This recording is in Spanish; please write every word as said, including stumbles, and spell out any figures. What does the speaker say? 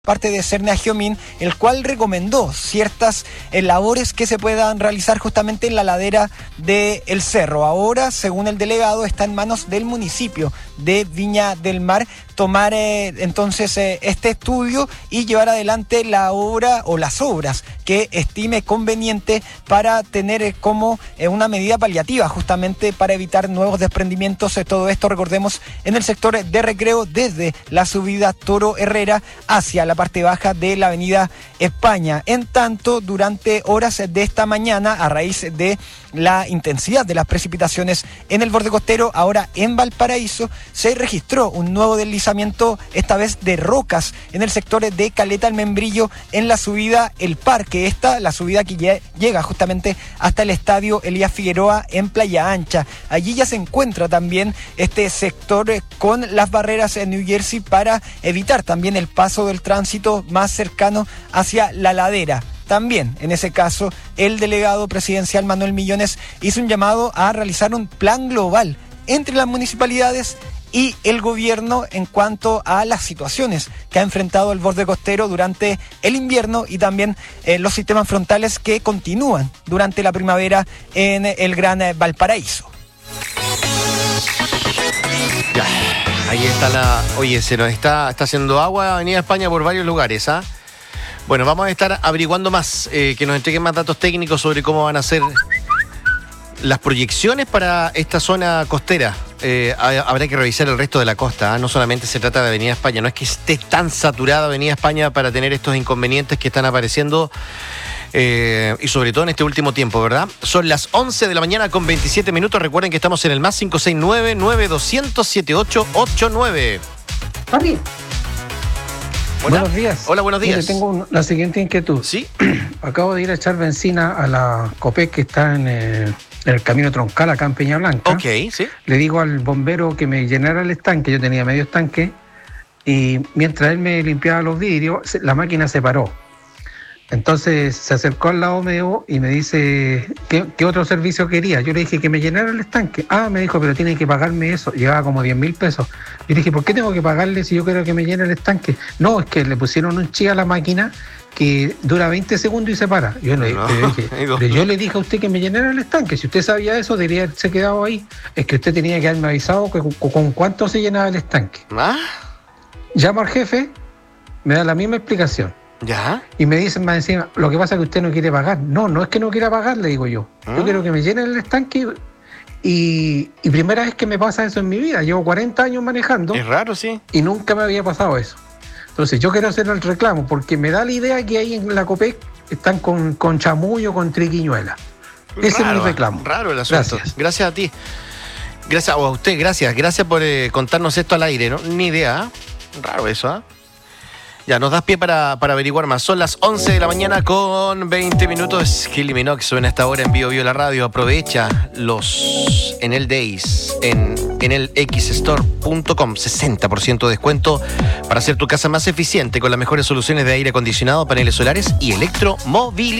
parte de Cernagiomín, el cual recomendó ciertas eh, labores que se puedan realizar justamente en la ladera del cerro. Ahora, según el delegado, está en manos del municipio de Viña del Mar tomar eh, entonces eh, este estudio y llevar adelante la obra o las obras que estime conveniente para tener eh, como eh, una medida paliativa justamente para evitar nuevos desprendimientos. Eh, todo esto, recordemos, en el sector de Recreo desde la subida Toro Herrera hacia la parte baja de la avenida España. En tanto, durante horas de esta mañana, a raíz de la intensidad de las precipitaciones en el borde costero, ahora en Valparaíso, se registró un nuevo deslizamiento, esta vez de rocas, en el sector de Caleta al Membrillo, en la subida El Parque. Esta, la subida que llega justamente hasta el estadio Elías Figueroa en Playa Ancha. Allí ya se encuentra también este sector con las barreras en New Jersey para evitar también el paso del tránsito más cercano hacia la ladera. También, en ese caso, el delegado presidencial Manuel Millones hizo un llamado a realizar un plan global entre las municipalidades y el gobierno en cuanto a las situaciones que ha enfrentado el borde costero durante el invierno y también eh, los sistemas frontales que continúan durante la primavera en el Gran Valparaíso. Ya, ahí está la... Oye, se nos está, está haciendo agua Avenida España por varios lugares, ¿ah? ¿eh? Bueno, vamos a estar averiguando más, eh, que nos entreguen más datos técnicos sobre cómo van a ser las proyecciones para esta zona costera. Eh, habrá que revisar el resto de la costa, ¿eh? No solamente se trata de Avenida España, no es que esté tan saturada Avenida España para tener estos inconvenientes que están apareciendo, eh, y sobre todo en este último tiempo, ¿verdad? Son las once de la mañana con veintisiete minutos. Recuerden que estamos en el más cinco seis nueve, nueve dos cero cero, siete ocho ocho nueve. Papi. Hola. Buenos días. Hola, buenos días. Mire, tengo un, la siguiente inquietud. Sí. Acabo de ir a echar benzina a la Copec que está en el, en el camino troncal acá en Peña Blanca. Ok, sí. Le digo al bombero que me llenara el estanque, yo tenía medio estanque, y mientras él me limpiaba los vidrios, la máquina se paró. Entonces se acercó al lado mío y me dice, ¿qué, qué otro servicio quería? Yo le dije que me llenara el estanque. Ah, me dijo, pero tiene que pagarme eso. Llevaba como diez mil pesos. Yo le dije, ¿por qué tengo que pagarle si yo quiero que me llene el estanque? No, es que le pusieron un chip a la máquina que dura veinte segundos y se para. Yo le, no, le dije, pero yo le dije a usted que me llenara el estanque. Si usted sabía eso, debería haberse quedado ahí. Es que usted tenía que haberme avisado que, con, con cuánto se llenaba el estanque. ¿Ah? Llamo al jefe, me da la misma explicación. ¿Ya? Y me dicen más encima, lo que pasa es que usted no quiere pagar. No, no es que no quiera pagar, le digo yo. ¿Ah? Yo quiero que me llenen el estanque y, y primera vez que me pasa eso en mi vida. Llevo cuarenta años manejando. Es raro, sí. Y nunca me había pasado eso. Entonces yo quiero hacer el reclamo porque me da la idea que ahí en la Copec están con, con chamullo, con triquiñuela. Ese raro, es mi reclamo. Raro el asunto. Gracias. Gracias a ti. Gracias o a usted, gracias. Gracias por eh, contarnos esto al aire, ¿no? Ni idea, ¿eh? Raro eso, ¿ah? ¿eh? Ya, nos das pie para, para averiguar más. Son las once de la mañana con veinte minutos. Kylie Minogue suena esta hora en Bio Bio la radio. Aprovecha los Enel Days en enel x store punto com. sesenta por ciento de descuento para hacer tu casa más eficiente con las mejores soluciones de aire acondicionado, paneles solares y electromovilidad.